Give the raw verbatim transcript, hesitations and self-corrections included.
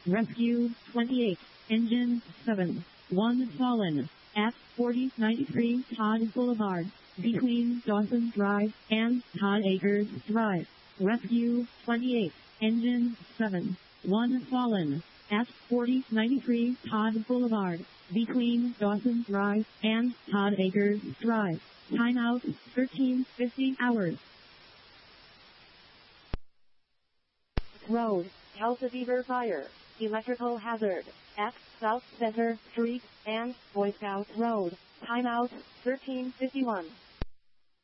Rescue twenty-eight, Engine seven, one fallen, at forty ninety-three Todd Boulevard, between Dawson Drive and Todd Acres Drive. Rescue twenty-eight, Engine seven, one fallen, at forty ninety-three Todd Boulevard, between Dawson Drive and Todd Acres Drive. Timeout thirteen fifty hours. Road, Elsevier Fire, electrical hazard, at South Center Street and Boy Scout Road. Timeout thirteen fifty-one.